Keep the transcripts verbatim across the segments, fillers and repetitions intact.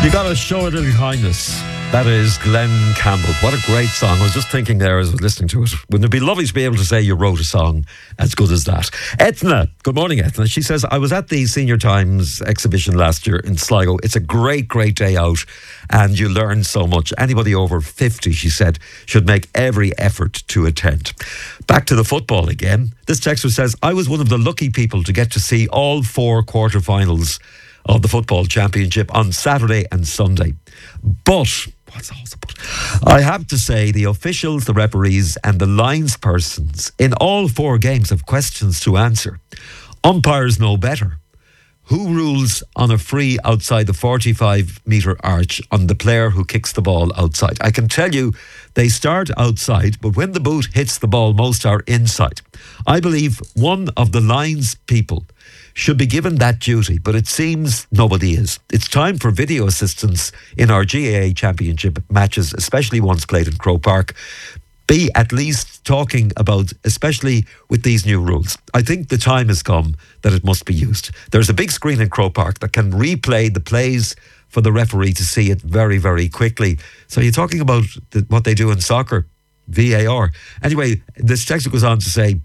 You gotta show a little kindness. That is Glenn Campbell. What a great song. I was just thinking there as I was listening to it. Wouldn't it be lovely to be able to say you wrote a song as good as that? Etna. Good morning, Etna. She says, I was at the Senior Times exhibition last year in Sligo. It's a great, great day out and you learn so much. Anybody over fifty, she said, should make every effort to attend. Back to the football again. This texter says, I was one of the lucky people to get to see all four quarterfinals of the football championship on Saturday and Sunday. But, what's also but? I have to say the officials, the referees and the lines persons in all four games have questions to answer. Umpires know better. Who rules on a free outside the forty-five metre arch on the player who kicks the ball outside? I can tell you they start outside, but when the boot hits the ball, most are inside. I believe one of the lines people should be given that duty, but it seems nobody is. It's time for video assistance in our G A A Championship matches, especially ones played in Croke Park, be at least talking about, especially with these new rules. I think the time has come that it must be used. There's a big screen in Croke Park that can replay the plays for the referee to see it very, very quickly. So you're talking about the, what they do in soccer, V A R. Anyway, this text goes on to say,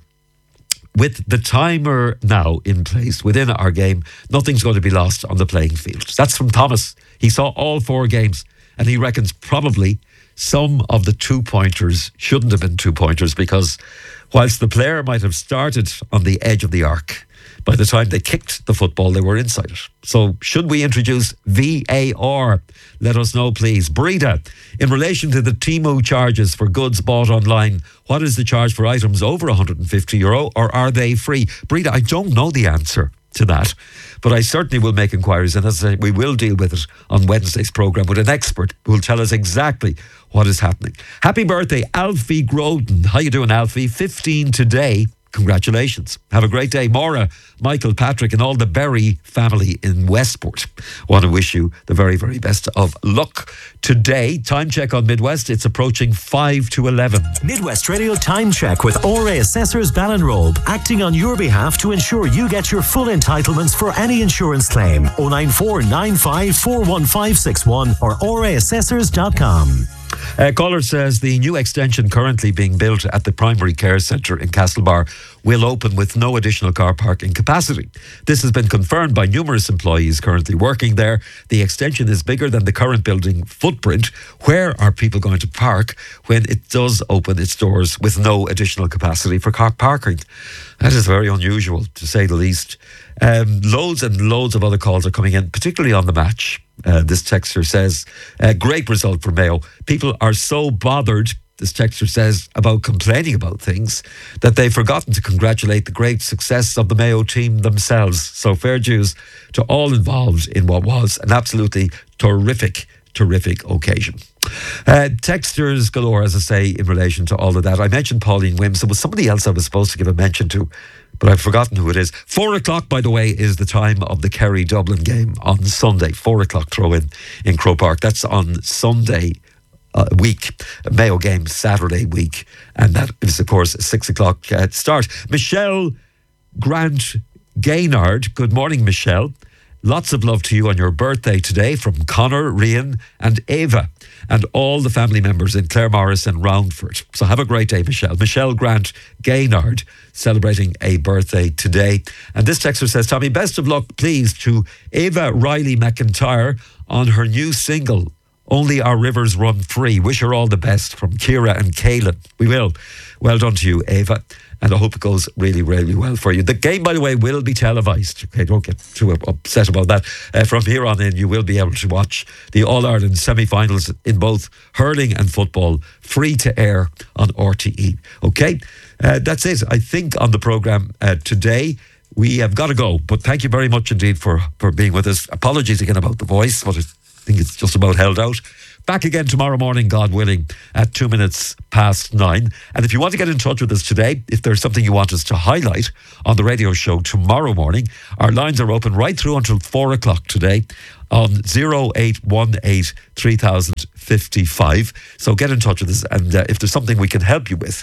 with the timer now in place within our game, nothing's going to be lost on the playing field. That's from Thomas. He saw all four games and he reckons probably some of the two-pointers shouldn't have been two-pointers because whilst the player might have started on the edge of the arc, by the time they kicked the football, they were inside it. So should we introduce V A R? Let us know, please. Breda, in relation to the Temu charges for goods bought online, what is the charge for items over one hundred fifty euro or are they free? Breda, I don't know the answer to that, but I certainly will make inquiries, and as I say, we will deal with it on Wednesday's programme with an expert who will tell us exactly what is happening. Happy birthday, Alfie Groden. How you doing, Alfie? fifteen today. Congratulations. Have a great day. Maura, Michael, Patrick and all the Berry family in Westport want to wish you the very, very best of luck today. Time check on Midwest. It's approaching five to eleven. Midwest Radio Time Check with O R A Assessors Ballinrobe, acting on your behalf to ensure you get your full entitlements for any insurance claim. oh nine four nine five four one five six one or o r a assessors dot com. Uh, caller says the new extension currently being built at the primary care centre in Castlebar will open with no additional car parking capacity. This has been confirmed by numerous employees currently working there. The extension is bigger than the current building footprint. Where are people going to park when it does open its doors with no additional capacity for car parking? That is very unusual, to say the least. Um, loads and loads of other calls are coming in, particularly on the match. Uh, this texter says, uh, great result for Mayo. People are so bothered, this texter says, about complaining about things that they've forgotten to congratulate the great success of the Mayo team themselves. So fair dues to all involved in what was an absolutely terrific, terrific occasion. Uh, texters galore, as I say, in relation to all of that. I mentioned Pauline Wims. There was somebody else I was supposed to give a mention to, but I've forgotten who it is. Four o'clock, by the way, is the time of the Kerry-Dublin game on Sunday. Four o'clock throw-in in Croke Park. That's on Sunday uh, week. Mayo game Saturday week. And that is, of course, a six o'clock uh, start. Michelle Grant Gaynard. Good morning, Michelle. Lots of love to you on your birthday today from Connor, Rian and Ava and all the family members in Claremorris and Roundford. So have a great day, Michelle. Michelle Grant Gaynard celebrating a birthday today. And this texter says, Tommy, best of luck, please, to Ava Riley McIntyre on her new single, Only Our Rivers Run Free. Wish her all the best from Ciara and Caelan. We will. Well done to you, Ava. And I hope it goes really, really well for you. The game, by the way, will be televised. Okay, don't get too upset about that. Uh, from here on in, you will be able to watch the All-Ireland semi-finals in both hurling and football, free to air on R T E. Okay, uh, that's it. I think on the programme uh, today, we have got to go. But thank you very much indeed for, for being with us. Apologies again about the voice, but I think it's just about held out. Back again tomorrow morning, God willing, at two minutes past nine. And if you want to get in touch with us today, if there's something you want us to highlight on the radio show tomorrow morning, our lines are open right through until four o'clock today on zero eight one eight three thousand fifty-five. So get in touch with us, and uh, if there's something we can help you with,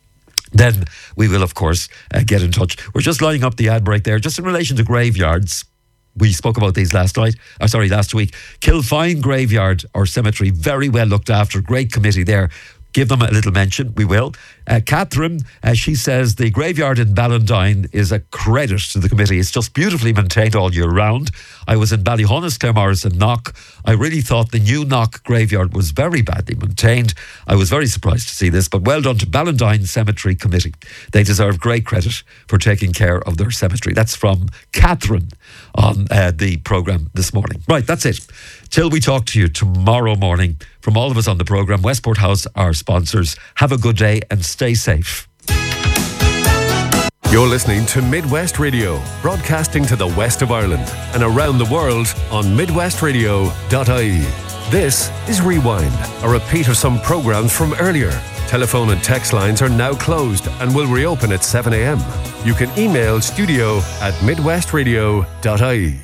then we will, of course, uh, get in touch. We're just lining up the ad break there, just in relation to graveyards. We spoke about these last night, or sorry, last week. Kilfine Graveyard or Cemetery, very well looked after. Great committee there. Give them a little mention, we will. Uh, Catherine, uh, she says the graveyard in Ballandine is a credit to the committee. It's just beautifully maintained all year round. I was in Ballyhonus, Claremorris and Knock. I really thought the new Knock graveyard was very badly maintained. I was very surprised to see this, but well done to Ballandine Cemetery Committee. They deserve great credit for taking care of their cemetery. That's from Catherine on uh, the programme this morning. Right, that's it. Till we talk to you tomorrow morning, from all of us on the programme, Westport House, our sponsors, have a good day and stay safe. You're listening to Midwest Radio, broadcasting to the west of Ireland and around the world on midwest radio dot I E. This is Rewind, a repeat of some programmes from earlier. Telephone and text lines are now closed and will reopen at seven a.m. You can email studio at midwest radio dot I E.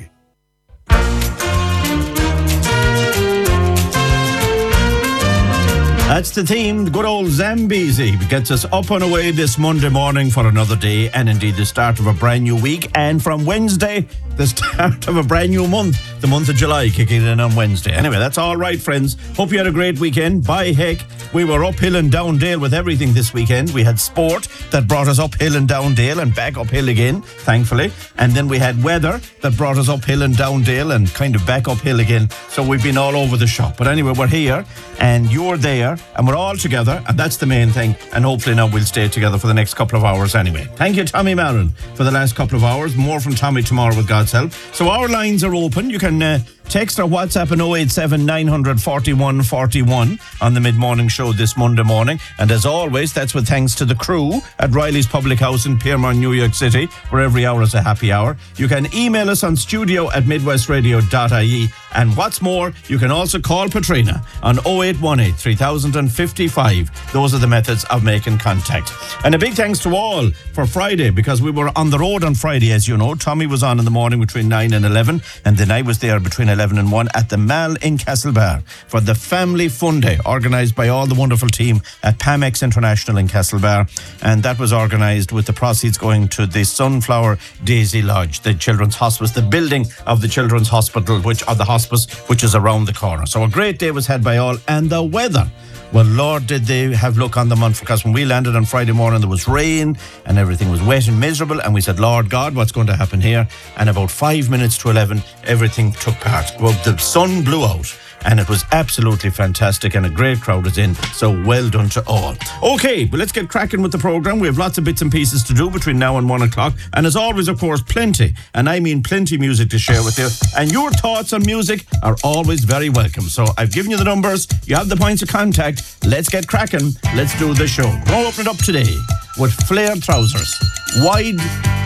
That's the theme, the good old Zambezi gets us up and away this Monday morning for another day, and indeed the start of a brand new week, and from Wednesday the start of a brand new month, the month of July kicking in on Wednesday. Anyway, that's all right, friends. Hope you had a great weekend. By heck, we were uphill and down dale with everything this weekend. We had sport that brought us uphill and down dale and back uphill again, thankfully, and then we had weather that brought us uphill and down dale and kind of back uphill again. So we've been all over the shop, but anyway, we're here and you're there and we're all together, and that's the main thing, and hopefully now we'll stay together for the next couple of hours anyway. Thank you, Tommy Marin, for the last couple of hours. More from Tommy tomorrow with God's help. So our lines are open. You can uh, text or WhatsApp an oh eight seven, nine hundred, forty-one forty-one on the mid-morning show this Monday morning, and as always, that's with thanks to the crew at Riley's Public House in Piermont, New York City, where every hour is a happy hour. You can email us on studio at midwest radio dot I E, and what's more, you can also call Patrina on oh eight one eight, three thousand fifty-five. Those are the methods of making contact. And a big thanks to all for Friday, because we were on the road on Friday, as you know. Tommy was on in the morning between nine and eleven, and then I was there between eleven and one at the Mall in Castlebar for the Family Fun Day, organised by all the wonderful team at Pamex International in Castlebar, and that was organised with the proceeds going to the Sunflower Daisy Lodge, the Children's Hospice, the building of the Children's Hospital, which or the hospice, which is around the corner. So a great day was had by all, and the weather, well, Lord, did they have luck on the month, because when we landed on Friday morning, there was rain and everything was wet and miserable, and we said, Lord God, what's going to happen here? And about five minutes to eleven, everything took part. Well, the sun blew out, and it was absolutely fantastic, and a great crowd was in, so well done to all. Okay, but let's get cracking with the programme. We have lots of bits and pieces to do between now and one o'clock, and as always, of course, plenty, and I mean plenty music to share with you, and your thoughts on music are always very welcome. So I've given you the numbers, you have the points of contact. Let's get cracking, let's do the show. We'll open it up today with flared trousers, wide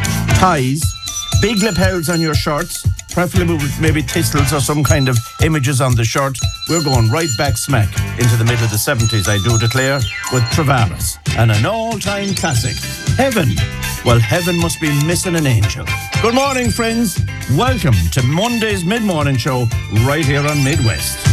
ties, big lapels on your shorts, preferably with maybe thistles or some kind of images on the shirt. We're going right back smack into the middle of the seventies, I do declare, with Travaris and an all-time classic, Heaven. Well, heaven must be missing an angel. Good morning, friends. Welcome to Monday's Mid-Morning Show right here on Midwest.